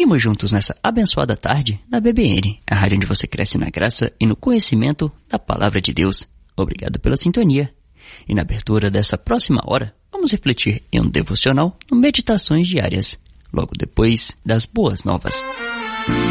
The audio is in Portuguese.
Seguimos juntos nessa abençoada tarde na BBN, a rádio onde você cresce na graça e no conhecimento da Palavra de Deus. Obrigado pela sintonia. E na abertura dessa próxima hora, vamos refletir em um devocional no Meditações Diárias, logo depois das Boas Novas.